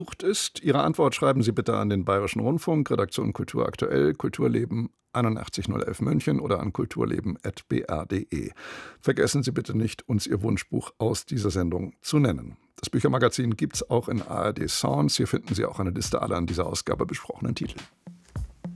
ist. Ihre Antwort schreiben Sie bitte an den Bayerischen Rundfunk, Redaktion Kultur aktuell, Kulturleben 81011 München oder an kulturleben@br.de. Vergessen Sie bitte nicht, uns Ihr Wunschbuch aus dieser Sendung zu nennen. Das Büchermagazin gibt's auch in ARD Sounds. Hier finden Sie auch eine Liste aller in dieser Ausgabe besprochenen Titel.